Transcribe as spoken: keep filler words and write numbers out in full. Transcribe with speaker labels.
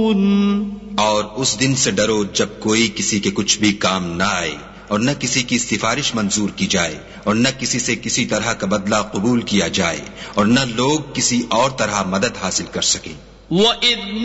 Speaker 1: और उस दिन से डरो जब कोई किसी के कुछ भी काम न आए और न किसी की सिफारिश मंजूर की जाए और न किसी से किसी तरह का बदला कबूल किया जाए और न लोग किसी और तरह मदद हासिल कर सकें।